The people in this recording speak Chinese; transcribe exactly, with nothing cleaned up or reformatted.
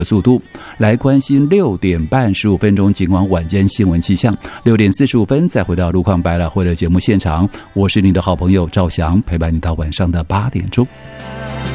速度，来关心六点半十五分钟警广晚间新闻气象，六点四十五分再回到路况百老汇的节目现场，我是你的好朋友赵翔，陪伴你到晚上的八点钟。